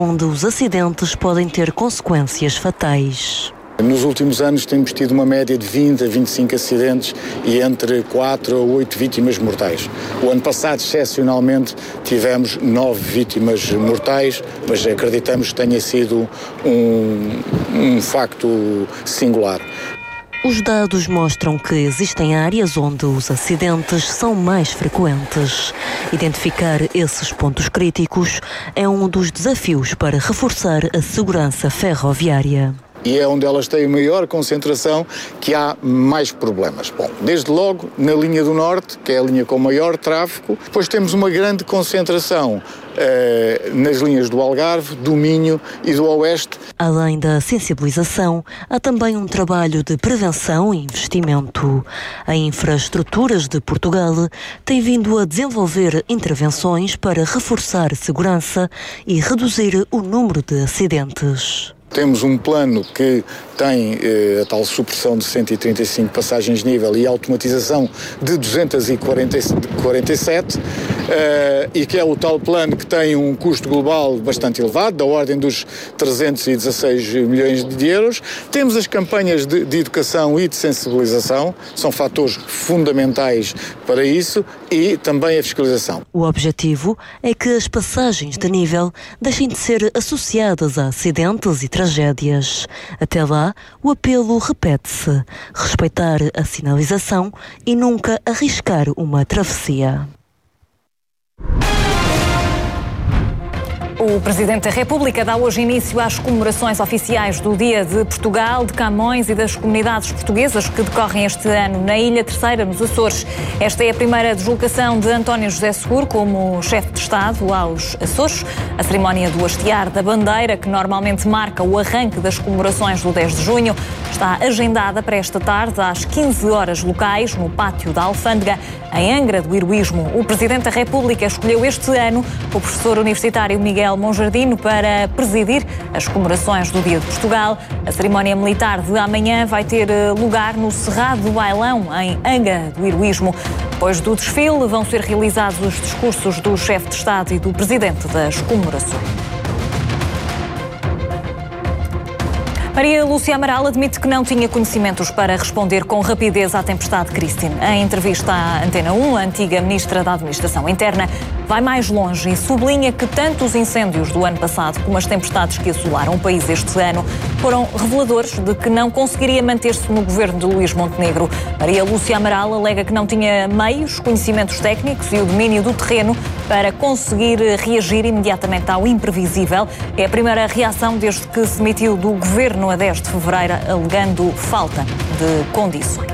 onde os acidentes podem ter consequências fatais. Nos últimos anos temos tido uma média de 20 a 25 acidentes e entre 4 a 8 vítimas mortais. O ano passado, excepcionalmente, tivemos 9 vítimas mortais, mas acreditamos que tenha sido um facto singular. Os dados mostram que existem áreas onde os acidentes são mais frequentes. Identificar esses pontos críticos é um dos desafios para reforçar a segurança ferroviária. E é onde elas têm maior concentração que há mais problemas. Bom, desde logo na linha do Norte, que é a linha com maior tráfego, depois temos uma grande concentração nas linhas do Algarve, do Minho e do Oeste. Além da sensibilização, há também um trabalho de prevenção e investimento. A Infraestruturas de Portugal tem vindo a desenvolver intervenções para reforçar a segurança e reduzir o número de acidentes. Temos um plano que tem a tal supressão de 135 passagens de nível e automatização de 247 e que é o tal plano que tem um custo global bastante elevado, da ordem dos 316 milhões de euros. Temos as campanhas de educação e de sensibilização, são fatores fundamentais para isso, e também a fiscalização. O objetivo é que as passagens de nível deixem de ser associadas a acidentes e tragédias. Até lá, o apelo repete-se: respeitar a sinalização e nunca arriscar uma travessia. O Presidente da República dá hoje início às comemorações oficiais do Dia de Portugal, de Camões e das comunidades portuguesas que decorrem este ano na Ilha Terceira, nos Açores. Esta é a primeira deslocação de António José Seguro como chefe de Estado aos Açores. A cerimónia do hastear da bandeira, que normalmente marca o arranque das comemorações do 10 de junho, está agendada para esta tarde às 15 horas locais, no pátio da Alfândega, em Angra do Heroísmo. O Presidente da República escolheu este ano o professor universitário Miguel Monjardino para presidir as comemorações do Dia de Portugal. A cerimónia militar de amanhã vai ter lugar no Cerrado do Bailão, em Angra do Heroísmo. Depois do desfile, vão ser realizados os discursos do chefe de Estado e do Presidente das comemorações. Maria Lúcia Amaral admite que não tinha conhecimentos para responder com rapidez à tempestade Christine. Em entrevista à Antena 1, a antiga Ministra da Administração Interna vai mais longe e sublinha que tanto os incêndios do ano passado como as tempestades que assolaram o país este ano foram reveladores de que não conseguiria manter-se no governo de Luís Montenegro. Maria Lúcia Amaral alega que não tinha meios, conhecimentos técnicos e o domínio do terreno para conseguir reagir imediatamente ao imprevisível. É a primeira reação desde que se demitiu do governo a 10 de fevereiro, alegando falta de condições.